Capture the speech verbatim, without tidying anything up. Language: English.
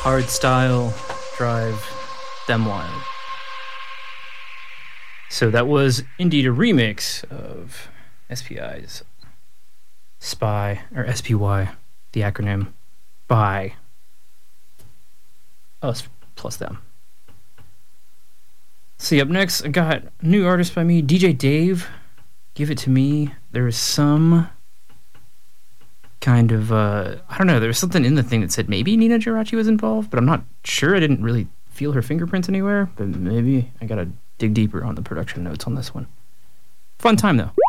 Hard Style, Drive Them Wild. So that was indeed a remix of S P I's Spy, or S P Y, the acronym, by us plus them. See, up next, I got a new artist by me, D J Dave, Give It To Me. There is some kind of, uh, I don't know, there was something in the thing that said maybe Nina Geraci was involved, but I'm not sure. I didn't really feel her fingerprints anywhere, but maybe I gotta dig deeper on the production notes on this one. Fun time, though.